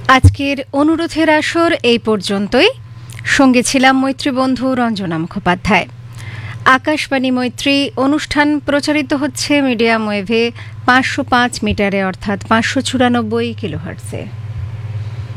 আজকের অনুরোধের আসর এই পর্যন্তই। সঙ্গে ছিলাম মৈত্রী বন্ধু রঞ্জনা মুখোপাধ্যায়। আকাশবাণী মৈত্রী অনুষ্ঠান প্রচারিত হচ্ছে মিডিয়াম ওয়েভে 505 মিটারে অর্থাৎ 594 কিলোহার্টজে।